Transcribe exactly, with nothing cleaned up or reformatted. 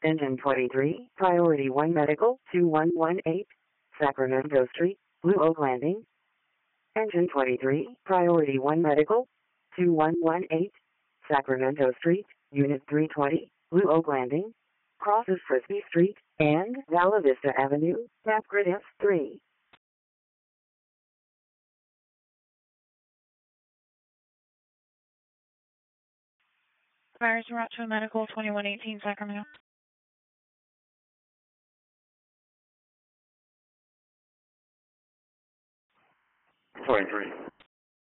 Engine twenty-three, Priority one Medical, two one one eight, Sacramento Street, Blue Oak Landing. Engine twenty-three, Priority one Medical, two one one eight, Sacramento Street, Unit three twenty, Blue Oak Landing. Crosses Frisbee Street and Vala Vista Avenue, Map Grid F three. Fires route to a medical twenty-one eighteen Sacramento. twenty-three.